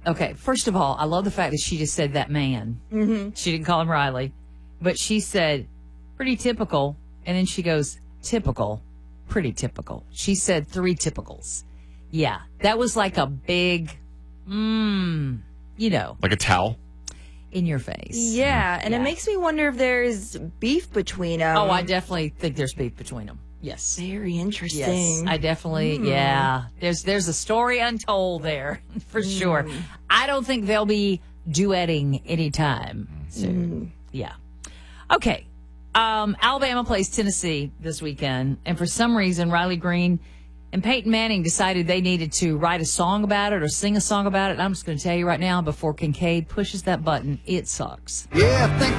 Okay, first of all, I love the fact that she just said that man. Mm-hmm. She didn't call him Riley. But she said, pretty typical. And then she goes, typical, pretty typical. She said 3 typicals. Yeah, that was like a big, Like a towel? In your face. Yeah, and it makes me wonder if there's beef between them. Oh, I definitely think there's beef between them. Yes. Very interesting. Yes, I definitely, There's a story untold there, for sure. I don't think they'll be duetting anytime soon. Yeah. Okay. Alabama plays Tennessee this weekend, and for some reason, Riley Green and Peyton Manning decided they needed to write a song about it or sing a song about it. And I'm just going to tell you right now, before Kincaid pushes that button, it sucks. Yeah,